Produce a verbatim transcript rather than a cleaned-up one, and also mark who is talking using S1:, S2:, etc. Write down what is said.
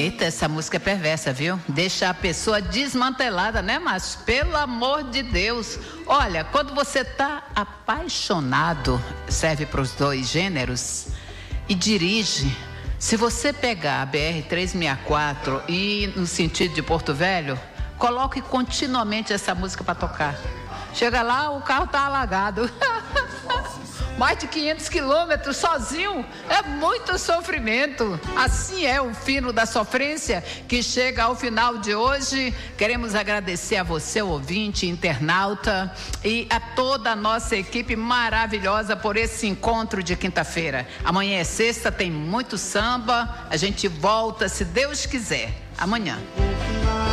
S1: Eita, essa música é perversa, viu? Deixa a pessoa desmantelada, né, Márcio? Pelo amor de Deus. Olha, quando você tá apaixonado, serve para os dois gêneros, e dirige. Se você pegar a B R trezentos e sessenta e quatro e ir no sentido de Porto Velho, coloque continuamente essa música para tocar. Chega lá, o carro tá alagado. Mais de quinhentos quilômetros sozinho é muito sofrimento. Assim é o fino da sofrência que chega ao final de hoje. Queremos agradecer a você, ouvinte, internauta, e a toda a nossa equipe maravilhosa por esse encontro de quinta-feira. Amanhã é sexta, tem muito samba. A gente volta, se Deus quiser, amanhã.